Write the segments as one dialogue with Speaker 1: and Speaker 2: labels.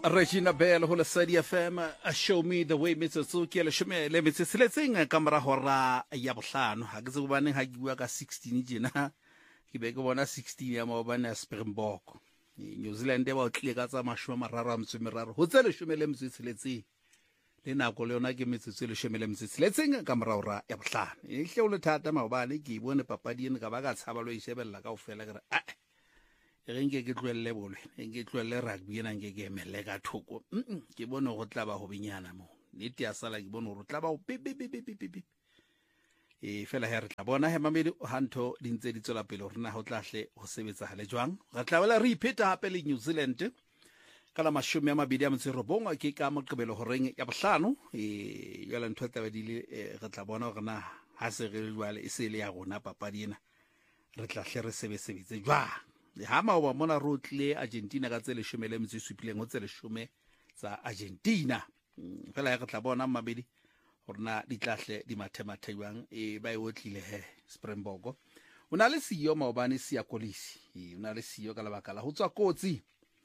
Speaker 1: Regina Bell ho Lesedi FM show me the way metsotso ke le shome le metsetseletseng ka mora hora ya bohlano ha ke se bobane ha ke bua ka 16 jena ke be ke bona 16 ya maobane ya Springbok New Zealand ba o tlile ka tsa mashome mararo a mtsemeraro ho tsele shome le metsetseletseng le nako le yona ke metsotso le shome le metsetseletseng ka mora hora ya bohlano e hle o le thata maobane ke bone papadi ene ka ba ka tshaba lo ishebella ka ofela ke re ke tlwelle bolo ke tlwelle rugby ena ke emelle ka thoko ke bone go tla ba ho binyana mo nete ya sala ke bone go tla ba o fela he re tla bona he mamedi hanto di ntse di tswela pele rena ho tlahle ho sebetsa hale jwang re tla bela re ipheta hape le New Zealand ka la mashome ya mabedi a motserobong ke ka moqebelo horeng ya bohlano yala ntho tla ba di le re tla bona gore na ha se re jwale e se le ya rona papadi ena re tla hle re sebetse jwang ha maoba mona rotle Argentina ka tsele shome le mtse supileng ho tsele shome tsa Argentina fela re tla bona mabedi horna di tlahle di mathemathe jwang ba e otlile he Springbok una le siyo maobane siya kolisi una le siyo ka lebaka la ho tswa kotsi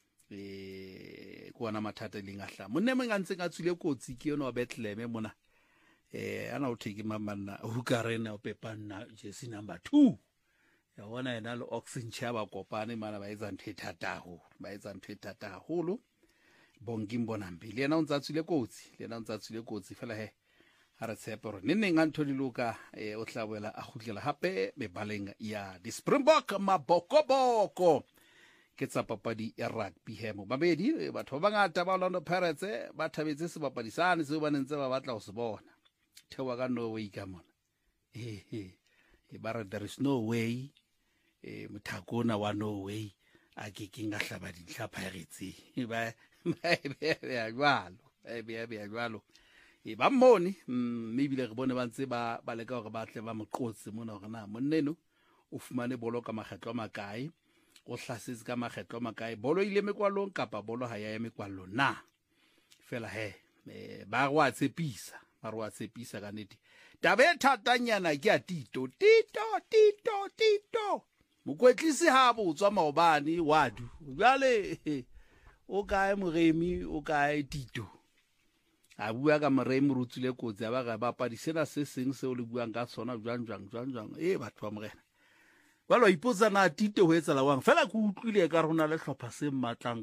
Speaker 1: ko ana mathata lengahla monne mengantse ka tswile kotsi ke yona wa Bethlehem mona ana o theke mamanna Hukarena o Pepanna jersey number 2 ya bona ena le oxygen chaba kopane mana ba etsa ntho e thata haholo bonking bona mbili yena o ntsa tswile kotsi fela he ha re tshepe re nne nga ntho di loka o tlabela a khutlela hape mebaleng ya di Springbok mabokoboko ke tsa papadi ya rugby he mo babedi batho ba bangata ba Orlando Pirates ba thabetse sebapadi sane se ba nentse ba batla go se bona thewa ka Norway ka mona bara there is no way muthakona wa Norway a ke kinga hlaba dinhla Pirates ba ya jwalo ba mmoni maybe le re bone ba ntse ba leka hore ba tle ba moqotse mona hore na monneno o fumane bolo ka makgetlo makae o hlasetse ka makgetlo makae bolo ile mekwalong kapa bolo ha ya mekwalong na fela he ba rwa tsepisa ka nete tabe thatanyana ke a Tito mokwetlisi ha botswa maobane wadu jale o kae moremi o kae Tito a bua ka moremi rutsile kotsi ba ga ba padisena se seng se o le buang ka sona jwang batho ba morena ba lo ipotsa na Tito ho etsa lawang fela ke utlwile ka rona le hlopha se matlang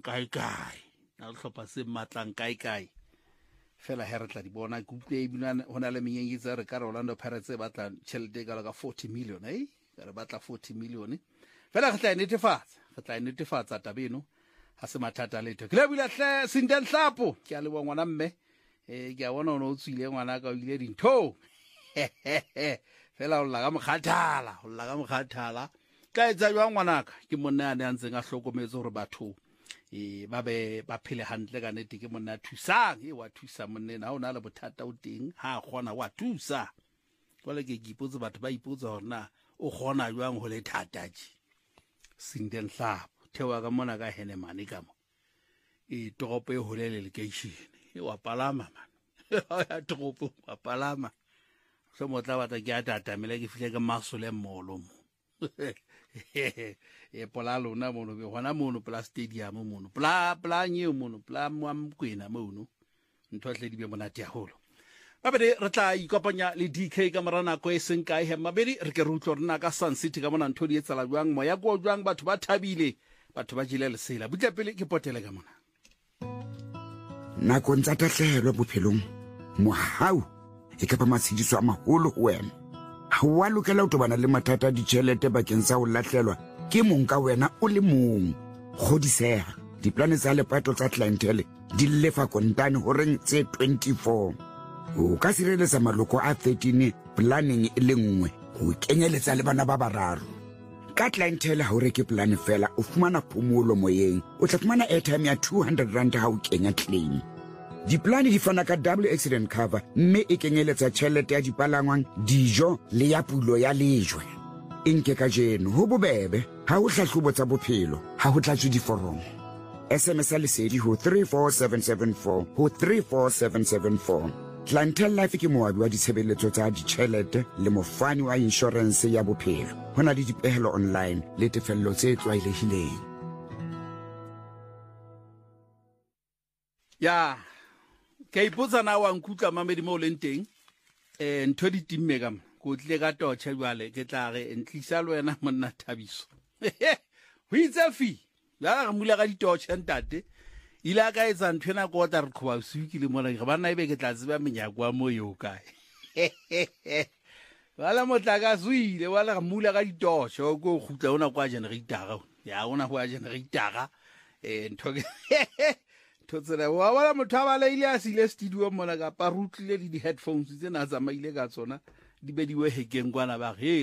Speaker 1: kae fela he re tla di bona ke utlwe e bina hona le menyenyetsa re ka Orlando Pirates ba tla tšhelete ka 40 million re batla 40 million fela re tla netefatsa tabeno ha se mathata letho ke le bula hle Sinden Hlapo ke a le ngwana mme ke a bona o tswile ngwana ka o ile dintho fela o lla ka mokgathala ka etsa jwa ngwanaka ke monna ane a ntseng a hlokometse hore batho ba be ba phele hantle ka nete ke monna thusang wa thusa monna ha ona le bothata o teng ha gona wa thusa jwale ke ipotse batho ba ipotsa hore na o gona jwang ho le thataji Sinden Hlapo thewa ka mona ka Henemane ka mo toropo e holele location wa palama man ya toropo wa palama so motla batla ke atatamela ke fihle ke masole molo mo polalo na mono be hona mono pla stadium mono pla nye mono pla mwamkwena mono nthohle di be monate haholo babedi re tla ikopanya le DK ka morana ko e seng kae he mabedi re ke rutlo rena ka Sun City ka mona ntho di etsala jwang moya go jwang batho ba thabile batho ba jile le sela butla pele ke potele ka mona
Speaker 2: nako ntsa tahlehelo bophelong mohau e ka ba matshidiso a maholo ho wena ha wa lokela ho tobana le mathata di tšhelete bakeng sa ho lahlelwa ke mong ka wena o le mong godiseha diplane tsa lepato tsa clientele di lefa kontane horeng tse 24 o ka sireletsa maloko a 13 planning e le nngwe go kenyeletsa le bana ba bararo ka clientele ha o reke plan fela o fumana phomolo moyeng o tla fumana airtime ya 200 rand ha o kenya claim diplane di fana ka double accident cover mme e kenyeletsa tšhelete ya dipalangwang dijo le ya pulo ya lejwe nke ka jeno ho bobebe ha o hlahlobo tsa bophelo ha ho tlatswe diforomo SMS lesedi ho 34774 ho 34774 Clientele Life ke moabi wa ditshebeletso tsa ditšhelete le mofani wa insurance ya bophelo hona le dipehelo online le tefello tse tlwaelehileng
Speaker 1: ya ka ipotsa na wa nkutla mamedi mo leng teng ntho di timme ka go tle ka tocha jwale ke tla re ntlisa le wena monna Thabiso ho itse fi ya ga mula ka ditocha ntate ila ka etsa nthwena go tla re khoba suki le mona ga bana ibe ke tla tseba menyako wa mo yo kae wala motaka zuile wala ga mula ka ditocha go gutla ona kwa generator ya ona go generator ntho thotsela wa wala motho ba le ile a sile studio mona ka parutlile le di headphones tsena tsa maile ka tsona di be di we hekeng kwana ba